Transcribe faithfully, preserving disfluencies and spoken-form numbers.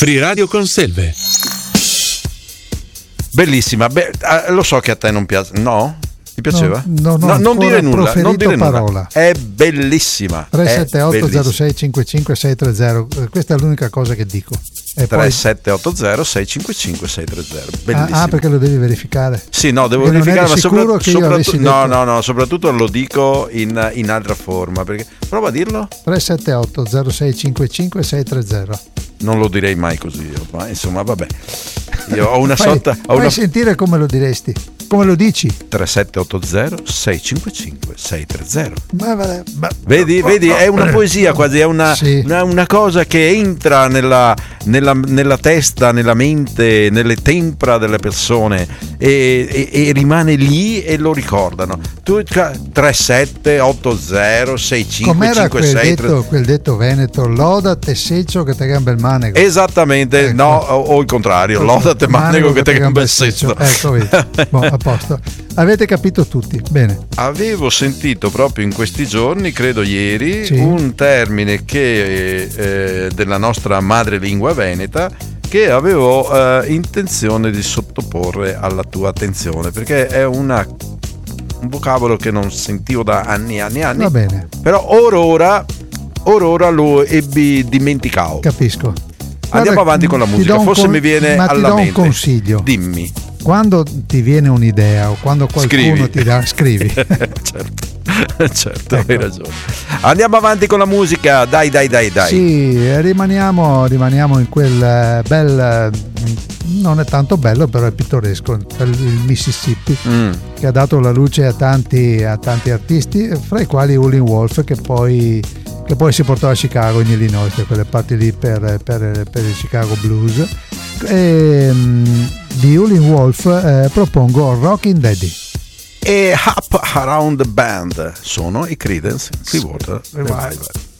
Free Radio con Selve. Bellissima. Beh, lo so che a te non piace, no? Ti piaceva? No, no, no, non dire nulla, non dire parola. nulla. È bellissima. tre sette otto zero sei cinque cinque sei tre zero. Questa è l'unica cosa che dico. tre sette otto zero sei cinque cinque sei tre zero. Bellissimo. Ah, perché lo devi verificare? Sì, no, devo perché verificare, ma sopra- sopra- soprattutto detto... no, no, no, soprattutto lo dico in, in altra forma, perché prova a dirlo. tre sette otto zero sei cinque cinque sei tre zero. Non lo direi mai così, io, ma insomma, vabbè. Io ho una fai, sorta ho fai una... sentire come lo diresti. Come lo dici? tre sette otto zero sei cinque cinque sei tre zero. Ma, ma, ma, vedi, vedi, è una poesia quasi, è una, sì. una, una cosa che entra nella, nella, nella testa, nella mente, nelle tempra delle persone e, e, e rimane lì e lo ricordano. Tu tre sette otto zero sei cinque cinque sei tre zero. Com'era quel detto, quel detto veneto? Loda te seccio che te gamba il manego. Esattamente, ecco. No, o, o il contrario, loda te manego che te gamba il seccio. Ecco, vedi. Boh, a posto. Avete capito tutti, bene. Avevo sentito proprio in questi giorni, credo ieri, sì. un termine che eh, della nostra madrelingua veneta che avevo eh, intenzione di sottoporre alla tua attenzione, perché è una, un vocabolo che non sentivo da anni e anni e anni. Va bene. Però or ora, or ora lo ebbi dimenticato. Capisco. Andiamo Guarda, avanti con la musica, forse con... mi viene ma alla ti do mente. un consiglio. Dimmi. Quando ti viene un'idea o quando qualcuno scrivi. ti dà, scrivi. certo, certo, ecco. Hai ragione. Andiamo avanti con la musica, dai, dai, dai, dai. Sì, rimaniamo, rimaniamo in quel bel, non è tanto bello, però è pittoresco, il Mississippi, mm. che ha dato la luce a tanti, a tanti artisti, fra i quali Howlin' Wolf, che poi, che poi si portò a Chicago, in Illinois, da quelle parti lì per, per, per il Chicago Blues. E, di Howlin' Wolf eh, propongo Rockin' Daddy e Up Around the Band sono i Creedence Clearwater Revival.